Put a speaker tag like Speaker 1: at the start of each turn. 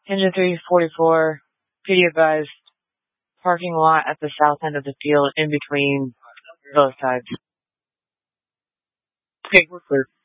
Speaker 1: Engine 344, PD advised, parking lot at the south end of the field in between both sides. Okay, we're clear.